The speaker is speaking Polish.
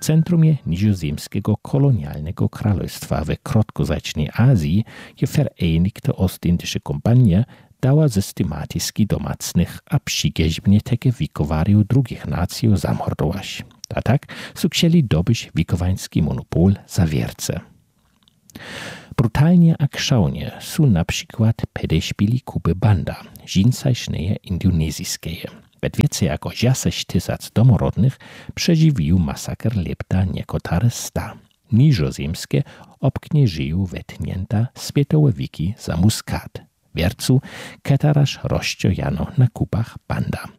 centrumie nizozemskiego kolonialnego królestwa w krótkozacznej Azji je Vereinigte Ostindische Kompania dała systematycznie domacnych a przygeźbnie takie wikowariów drugich nacji zamordować. A tak su chcieli dobyć wikowański monopol za wierce. Brutalnie a krzałnie su na przykład pedeszpili Kuby Banda, žinsajszneje indonezyjskie. Bet więcej jako 10 000 domorodnych przeżywił masakr lepta niekotare sta. Nizozemskie obknieżył wetnięta światowe wiki za muskat. Wiercu ketaraż rozstojano na kupach Banda.